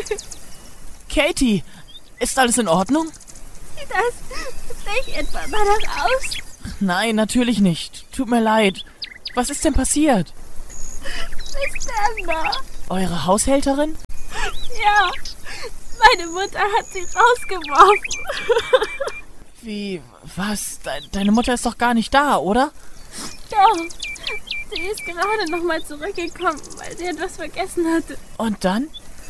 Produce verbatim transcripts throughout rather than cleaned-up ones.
Katie, ist alles in Ordnung? Sieht das nicht etwa danach aus? Nein, natürlich nicht. Tut mir leid. Was ist denn passiert? Miss Demba. Eure Haushälterin? Ja, meine Mutter hat sie rausgeworfen. Wie, was? De- deine Mutter ist doch gar nicht da, oder? Doch, sie ist gerade nochmal zurückgekommen, weil sie etwas vergessen hatte. Und dann?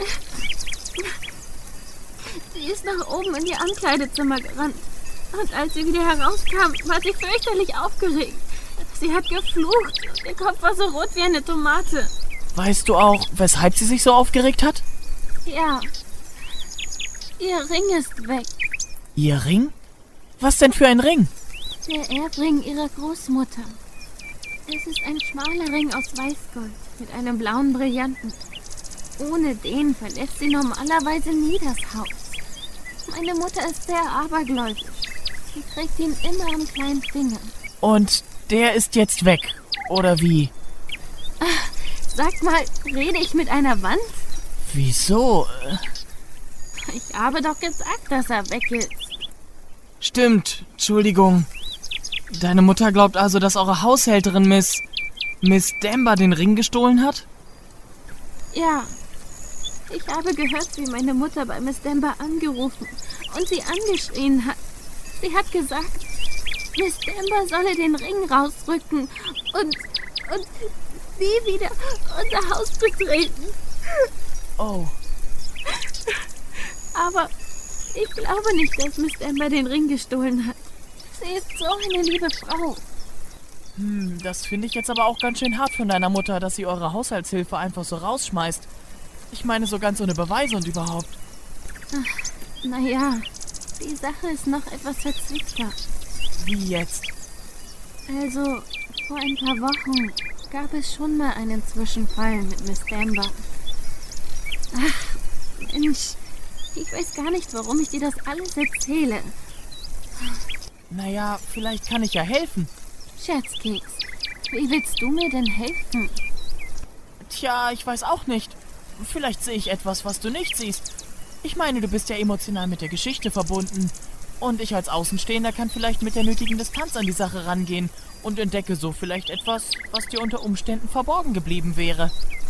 Sie ist nach oben in ihr Ankleidezimmer gerannt. Und als sie wieder herauskam, war sie fürchterlich aufgeregt. Sie hat geflucht und ihr Kopf war so rot wie eine Tomate. Weißt du auch, weshalb sie sich so aufgeregt hat? Ja, ihr Ring ist weg. Ihr Ring? Was denn für ein Ring? Der Erbring ihrer Großmutter. Es ist ein schmaler Ring aus Weißgold mit einem blauen Brillanten. Ohne den verlässt sie normalerweise nie das Haus. Meine Mutter ist sehr abergläubisch. Sie trägt ihn immer am kleinen Finger. Und der ist jetzt weg, oder wie? Ach, sag mal, rede ich mit einer Wand? Wieso? Ich habe doch gesagt, dass er weg ist. Stimmt, Entschuldigung. Deine Mutter glaubt also, dass eure Haushälterin Miss... Miss Demba den Ring gestohlen hat? Ja. Ich habe gehört, wie meine Mutter bei Miss Demba angerufen und sie angeschrien hat. Sie hat gesagt, Miss Demba solle den Ring rausrücken und, und nie wieder unser Haus betreten. Oh. Aber ich glaube nicht, dass Miss Demba den Ring gestohlen hat. Sie ist so eine liebe Frau. Hm, das finde ich jetzt aber auch ganz schön hart von deiner Mutter, dass sie eure Haushaltshilfe einfach so rausschmeißt. Ich meine, so ganz ohne Beweise und überhaupt. Ach, naja, die Sache ist noch etwas verzwickter. Wie jetzt? Also, vor ein paar Wochen gab es schon mal einen Zwischenfall mit Miss Demba. Ach, Mensch, ich weiß gar nicht, warum ich dir das alles erzähle. Naja, vielleicht kann ich ja helfen. Scherzkeks, wie willst du mir denn helfen? Tja, ich weiß auch nicht. Vielleicht sehe ich etwas, was du nicht siehst. Ich meine, du bist ja emotional mit der Geschichte verbunden. Und ich als Außenstehender kann vielleicht mit der nötigen Distanz an die Sache rangehen und entdecke so vielleicht etwas, was dir unter Umständen verborgen geblieben wäre.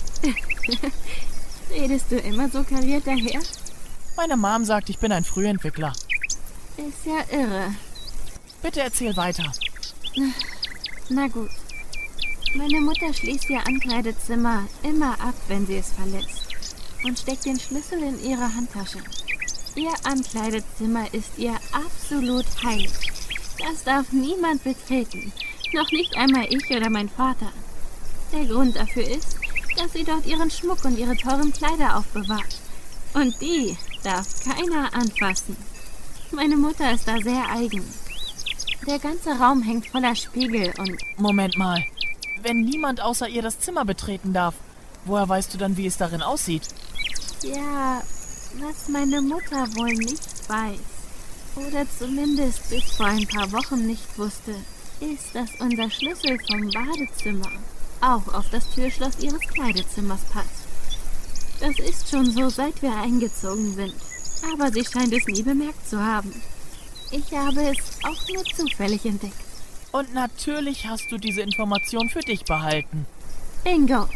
Redest du immer so kariert daher? Meine Mom sagt, ich bin ein Frühentwickler. Ist ja irre. Bitte erzähl weiter. Na gut. Meine Mutter schließt ihr Ankleidezimmer immer ab, wenn sie es verlässt. Und steckt den Schlüssel in ihre Handtasche. Ihr Ankleidezimmer ist ihr absolut heilig. Das darf niemand betreten. Noch nicht einmal ich oder mein Vater. Der Grund dafür ist, dass sie dort ihren Schmuck und ihre teuren Kleider aufbewahrt. Und die darf keiner anfassen. Meine Mutter ist da sehr eigen. Der ganze Raum hängt voller Spiegel und... Moment mal. Wenn niemand außer ihr das Zimmer betreten darf, woher weißt du dann, wie es darin aussieht? Ja, was meine Mutter wohl nicht weiß, oder zumindest bis vor ein paar Wochen nicht wusste, ist, dass unser Schlüssel vom Badezimmer auch auf das Türschloss ihres Kleidezimmers passt. Das ist schon so, seit wir eingezogen sind, aber sie scheint es nie bemerkt zu haben. Ich habe es auch nur zufällig entdeckt. Und natürlich hast du diese Information für dich behalten. Bingo!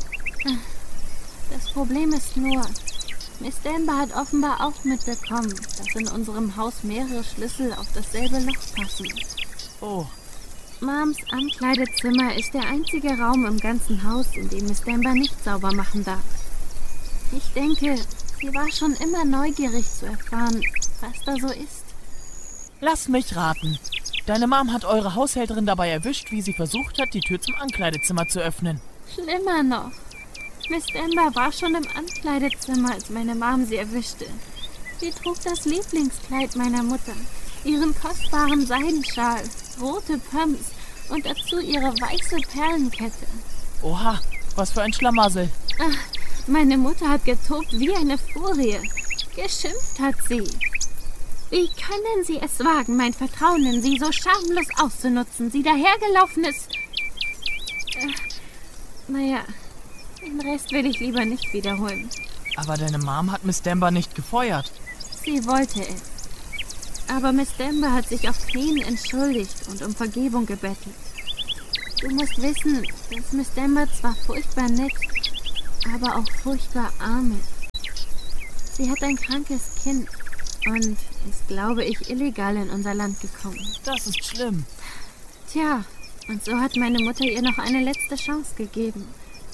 Das Problem ist nur, Miss Demba hat offenbar auch mitbekommen, dass in unserem Haus mehrere Schlüssel auf dasselbe Loch passen. Oh. Moms Ankleidezimmer ist der einzige Raum im ganzen Haus, in dem Miss Demba nicht sauber machen darf. Ich denke, sie war schon immer neugierig zu erfahren, was da so ist. Lass mich raten. Deine Mom hat eure Haushälterin dabei erwischt, wie sie versucht hat, die Tür zum Ankleidezimmer zu öffnen. Schlimmer noch. Miss Demba war schon im Ankleidezimmer, als meine Mom sie erwischte. Sie trug das Lieblingskleid meiner Mutter, ihren kostbaren Seidenschal, rote Pumps und dazu ihre weiße Perlenkette. Oha, was für ein Schlamassel. Ach, meine Mutter hat getobt wie eine Furie. Geschimpft hat sie. Wie können Sie es wagen, mein Vertrauen in Sie so schamlos auszunutzen? Sie dahergelaufenes... Äh, naja, den Rest will ich lieber nicht wiederholen. Aber deine Mom hat Miss Demba nicht gefeuert. Sie wollte es. Aber Miss Demba hat sich auf Knien entschuldigt und um Vergebung gebettelt. Du musst wissen, dass Miss Demba zwar furchtbar nett, aber auch furchtbar arm ist. Sie hat ein krankes Kind und ist, glaube ich, illegal in unser Land gekommen. Das ist schlimm. Tja, und so hat meine Mutter ihr noch eine letzte Chance gegeben.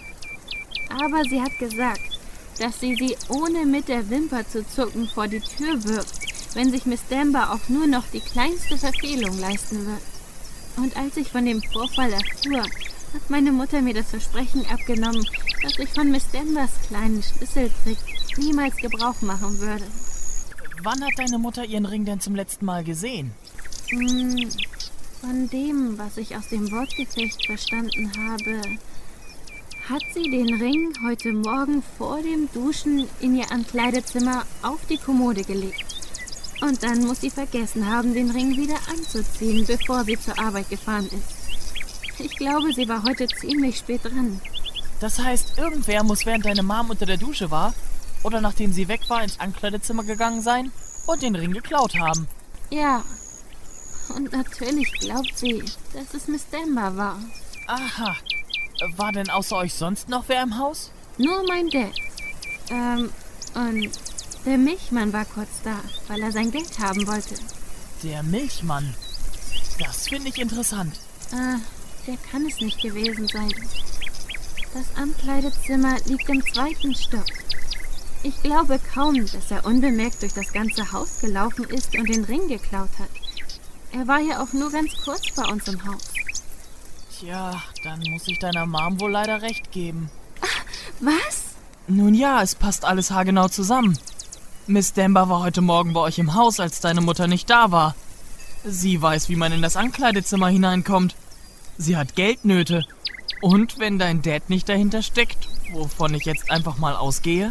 Aber sie hat gesagt, dass sie sie ohne mit der Wimper zu zucken vor die Tür wirft, wenn sich Miss Demba auch nur noch die kleinste Verfehlung leisten wird. Und als ich von dem Vorfall erfuhr, hat meine Mutter mir das Versprechen abgenommen, dass ich von Miss Dembas kleinen Schlüsseltrick niemals Gebrauch machen würde. Wann hat deine Mutter ihren Ring denn zum letzten Mal gesehen? Hm, von dem, was ich aus dem Wortgefecht verstanden habe, hat sie den Ring heute Morgen vor dem Duschen in ihr Ankleidezimmer auf die Kommode gelegt. Und dann muss sie vergessen haben, den Ring wieder anzuziehen, bevor sie zur Arbeit gefahren ist. Ich glaube, sie war heute ziemlich spät dran. Das heißt, irgendwer muss, während deine Mom unter der Dusche war, oder nachdem sie weg war, ins Ankleidezimmer gegangen sein und den Ring geklaut haben. Ja, und natürlich glaubt sie, dass es Miss Demba war. Aha. War denn außer euch sonst noch wer im Haus? Nur mein Dad. Ähm, und der Milchmann war kurz da, weil er sein Geld haben wollte. Der Milchmann. Das finde ich interessant. Ah, der kann es nicht gewesen sein. Das Ankleidezimmer liegt im zweiten Stock. Ich glaube kaum, dass er unbemerkt durch das ganze Haus gelaufen ist und den Ring geklaut hat. Er war ja auch nur ganz kurz bei uns im Haus. Tja, dann muss ich deiner Mom wohl leider recht geben. Was? Nun ja, es passt alles haargenau zusammen. Miss Demba war heute Morgen bei euch im Haus, als deine Mutter nicht da war. Sie weiß, wie man in das Ankleidezimmer hineinkommt. Sie hat Geldnöte. Und wenn dein Dad nicht dahinter steckt, wovon ich jetzt einfach mal ausgehe,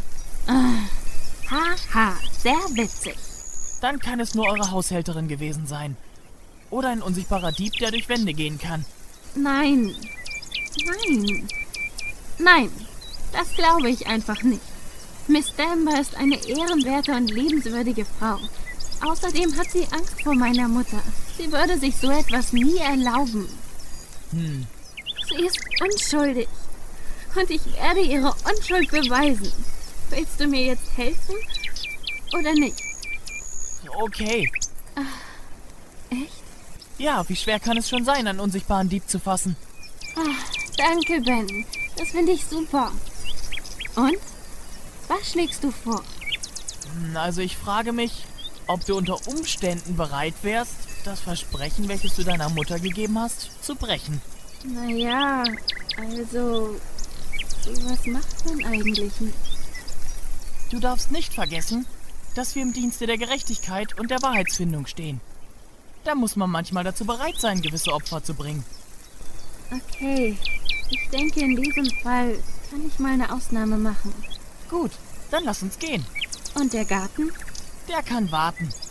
Haha, sehr witzig. dann kann es nur eure Haushälterin gewesen sein. Oder ein unsichtbarer Dieb, der durch Wände gehen kann. Nein. Nein. Nein, das glaube ich einfach nicht. Miss Demba ist eine ehrenwerte und liebenswürdige Frau. Außerdem hat sie Angst vor meiner Mutter. Sie würde sich so etwas nie erlauben. Hm. Sie ist unschuldig. Und ich werde ihre Unschuld beweisen. Willst du mir jetzt helfen? Oder nicht? Okay. Echt? Ja, wie schwer kann es schon sein, einen unsichtbaren Dieb zu fassen? Ach, danke, Ben. Das finde ich super. Und? Was schlägst du vor? Hm, Also ich frage mich, ob du unter Umständen bereit wärst, das Versprechen, welches du deiner Mutter gegeben hast, zu brechen. Naja, also... Was macht man eigentlich nicht? Du darfst nicht vergessen, dass wir im Dienste der Gerechtigkeit und der Wahrheitsfindung stehen. Da muss man manchmal dazu bereit sein, gewisse Opfer zu bringen. Okay, ich denke, in diesem Fall kann ich mal eine Ausnahme machen. Gut, dann lass uns gehen. Und der Garten? Der kann warten.